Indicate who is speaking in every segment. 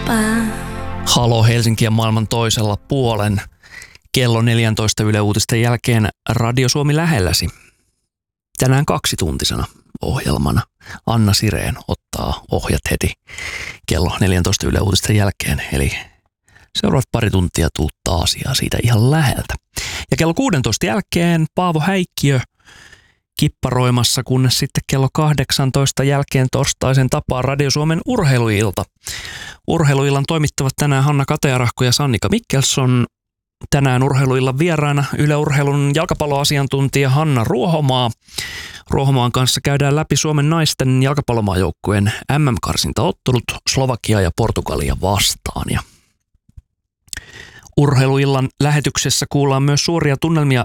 Speaker 1: Halo Helsinki ja maailman toisella puolen. Kello 14 Yle Uutisten jälkeen Radio Suomi lähelläsi. Tänään 2-tuntisena ohjelmana Anna Sireen ottaa ohjat heti kello 14 Yle Uutisten jälkeen. Eli seuraavat pari tuntia tuuttaa asiaa siitä ihan läheltä. Ja kello 16 jälkeen Paavo Häikkiö kipparoimassa, kunnes sitten kello 18 jälkeen torstaisen tapaan Radio Suomen urheiluilta. Urheiluillan toimittavat tänään Hanna Katearahko ja Sannika Mikkelson. Tänään urheiluillan vieraana Yle Urheilun jalkapalloasiantuntija Hanna Ruohomaa. Ruohomaan kanssa käydään läpi Suomen naisten jalkapallomaajoukkueen MM-karsintaottelut Slovakia ja Portugalia vastaan. Ja urheiluillan lähetyksessä kuullaan myös suoraan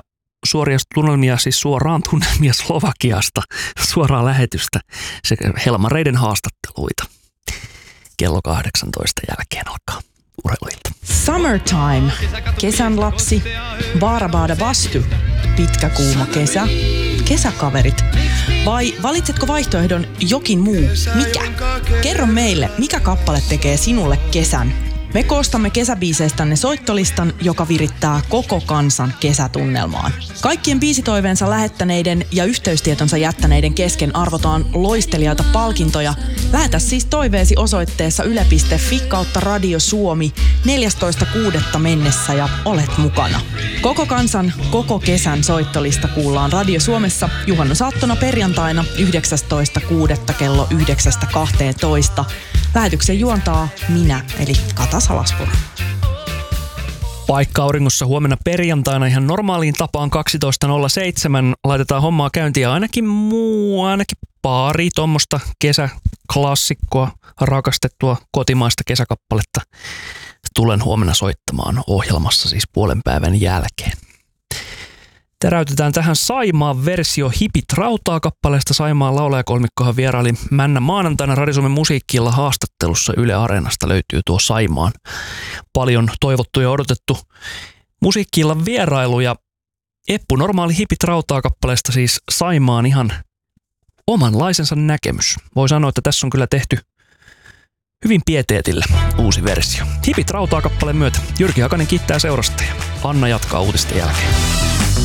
Speaker 1: tunnelmia Slovakiasta, suoraa lähetystä sekä helmareiden haastatteluita. Kello 18 jälkeen alkaa urheiluilta.
Speaker 2: Summertime, kesän lapsi, baarabaada vastu, pitkä kuuma kesä, kesäkaverit. Vai valitsetko vaihtoehdon jokin muu? Mikä? Kerro meille, mikä kappale tekee sinulle kesän. Me koostamme kesäbiiseistänne soittolistan, joka virittää koko kansan kesätunnelmaan. Kaikkien biisitoiveensa lähettäneiden ja yhteystietonsa jättäneiden kesken arvotaan loistelijaita palkintoja. Lähetä siis toiveesi osoitteessa yle.fi/Radio Suomi 14.6. mennessä ja olet mukana. Koko kansan, koko kesän soittolista kuullaan Radio Suomessa juhannusaattona perjantaina 19.6. kello 9.12. Lähetyksen juontaa minä, eli Kata Salaspuro.
Speaker 1: Paikka auringossa huomenna perjantaina ihan normaaliin tapaan 12.07. Laitetaan hommaa käyntiin ja ainakin pari tuommoista kesäklassikkoa, rakastettua kotimaista kesäkappaletta tulen huomenna soittamaan ohjelmassa siis puolen päivän jälkeen. Täräytetään tähän Saimaan versio Hipit rautaa -kappaleesta. Saimaan laulajakolmikkohan vieraili männä maanantaina Radio Suomen musiikkiilla haastattelussa Yle Areenasta. Löytyy tuo Saimaan paljon toivottu ja odotettu musiikkiillan vierailu. Ja Eppu normaali Hipit rautaa -kappaleesta siis Saimaan ihan omanlaisensa näkemys. Voi sanoa, että tässä on kyllä tehty hyvin pieteetillä uusi versio. Hipit rautaa -kappaleen myötä Jyrki Hakanen kiittää seurasta ja Anna jatkaa uutisten jälkeen.